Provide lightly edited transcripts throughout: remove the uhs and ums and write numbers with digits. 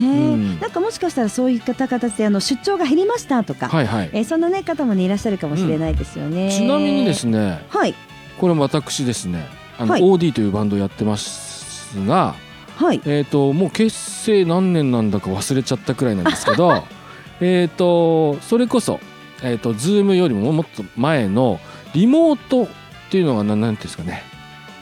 なんかもしかしたらそういった形で出張が減りましたとか、そんな、ね、方も、ね、いらっしゃるかもしれないですよね。 ちなみにですね、これ私ですねOD というバンドをやってますが、もう結成何年なんだか忘れちゃったくらいなんですけどそれこそ、Zoom よりももっと前のリモートっていうのが何ていうんですかね、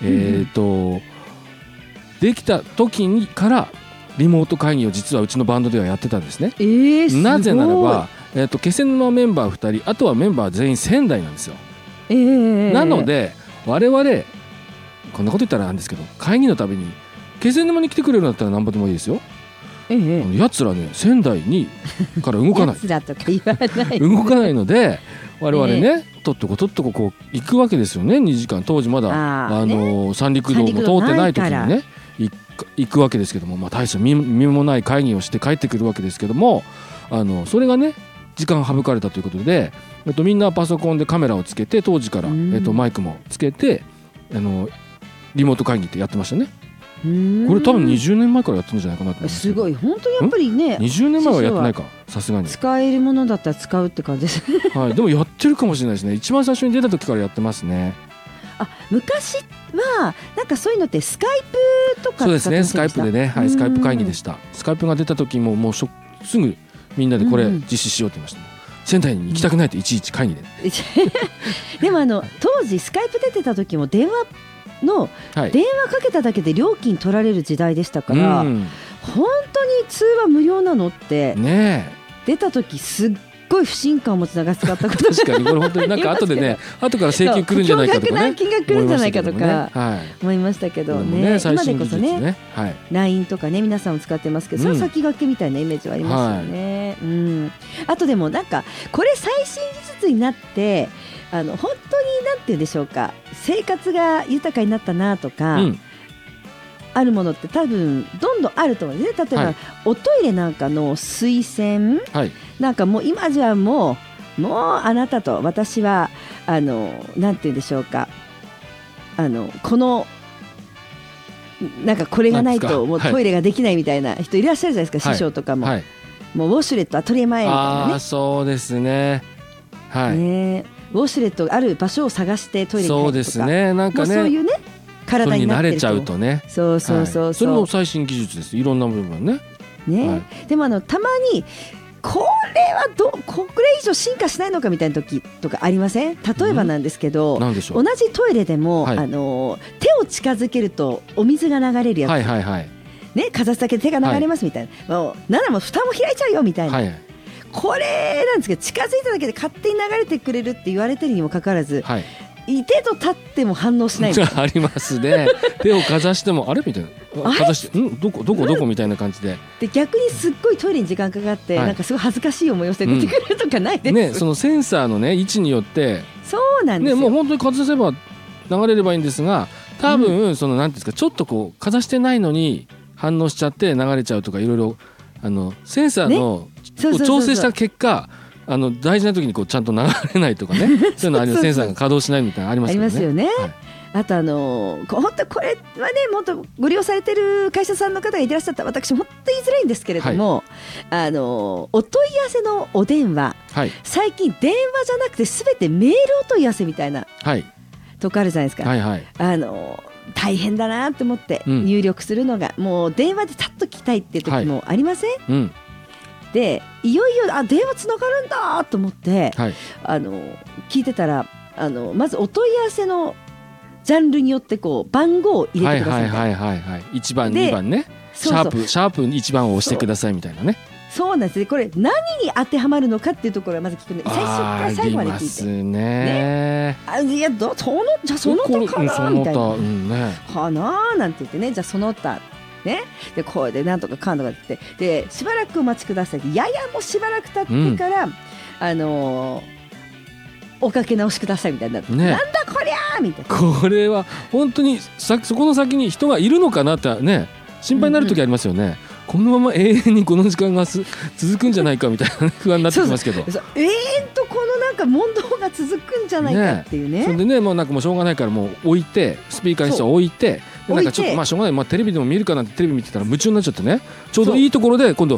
できた時にからリモート会議を実はうちのバンドではやってたんですね。なぜならば、気仙沼メンバー2人、あとはメンバー全員仙台なんですよ。なので我々こんなこと言ったらなんですけど、会議のたびに気仙沼に来てくれるんだったら何ぼでもいいですよ。やつらね仙台にから動かないやつらとか言わない動かないので我々ね、とっとここう行くわけですよね。2時間当時まだ三陸道も通ってない時にね行くわけですけども、大した身もない会議をして帰ってくるわけですけども、それがね時間省かれたということで、みんなパソコンでカメラをつけて、当時から、マイクもつけてリモート会議ってやってましたね。これ多分20年前からやってるんじゃないかなと思います。 すごい、本当にやっぱりね 20年前はやってないか、さすがに使えるものだったら使うって感じですでもやってるかもしれないですね。一番最初に出た時からやってますね。 昔はなんかそういうのってスカイプとかそうですね、スカイプでね、スカイプ会議でした。スカイプが出た時もうすぐみんなでこれ実施しようって言いました。仙台に行きたくないといちいち会議ででも当時スカイプ出てた時も電話かけただけで料金取られる時代でしたから、本当に通話無料なのって出た時すっごい不信感を持ちながら使ったこと確かにこれ本当になんか後でね後から請求来るんじゃないかとかね、 金額来るんじゃないかとか思いましたけどね。今でこそね LINE とかね皆さんも使ってますけど、その先駆けみたいなイメージはありますよね。あとでもなんかこれ最新技術になって本当になんて言うんでしょうか、生活が豊かになったなとか、あるものって多分どんどんあると思うんですね。例えば、おトイレなんかの水洗、なんかもう今じゃもうあなたと私はなんて言うんでしょうか、このなんかこれがないともうトイレができないみたいな人いらっしゃるじゃないですか、師匠とかも、もうウォシュレット当たり前みたいなね。 そうですね、 ウォシュレットある場所を探してトイレに入るとか、 そうですね、なんかね、 そういうね体になってるとそれに慣れちゃうとね、 そうそれも最新技術です。いろんな部分ね。 でもたまにこれはこれ以上進化しないのかみたいな時とかありません？例えばなんですけど、同じトイレでも、手を近づけるとお水が流れるやつ、ね、かざすだけで手が流れますみたいな、ならもう蓋も開いちゃうよみたいな、これなんですけど、近づいただけで勝手に流れてくれるって言われてるにもかかわらず、いてと立っても反応しないみたいなありますね。手をかざしてもあれみたいな、かざしてどこみたいな感じで、 逆にすっごいトイレに時間かかって、なんかすごい恥ずかしい思いをして出てくるとかないです？ そのセンサーのね位置によってそうなんですよ、 もう本当にかざせば流れればいいんですが、多分そのなんていうんですか、ちょっとこうかざしてないのに反応しちゃって流れちゃうとか、いろいろセンサーの調整した結果、大事な時にこうちゃんと流れないとかねそういうのあります。センサーが稼働しないみたいなのありますよね。 ありますよね。あと本当これはね、本当ご利用されてる会社さんの方がいらっしゃったら私本当言いづらいんですけれども、お問い合わせのお電話、最近電話じゃなくて全てメールお問い合わせみたいな、とこあるじゃないですか。大変だなと思って入力するのが、もう電話でタッと聞きたいっていう時もありません？でいよいよ電話つながるんだと思って、聞いてたらまずお問い合わせのジャンルによってこう番号を入れてくださいみたいな、 1番2番ね、シャープ1番を押してくださいみたいなね。 そうなんですね。これ何に当てはまるのかっていうところはまず聞くので、最初から最後まで聞いて、 ありますね。 いやじゃあその他かなみたいな、かななんて言ってね、じゃあその他ね、でこれでなんとかかんとかってでしばらくお待ちくださいって、ややもしばらく経ってから、おかけ直しくださいみたいな、なんだこりゃーみたいな。 これは本当にそこの先に人がいるのかなってね、心配になる時ありますよね。このまま永遠にこの時間が続くんじゃないかみたいな不安になってきますけど、 永遠とこのなんか問答が続くんじゃないかっていうね。 それでね、もうなんかもうしょうがないからもう置いて、スピーカーにして置いて、 なんかちょっとしょうがない、テレビでも見るかなんてテレビ見てたら夢中になっちゃってね、ちょうどいいところで今度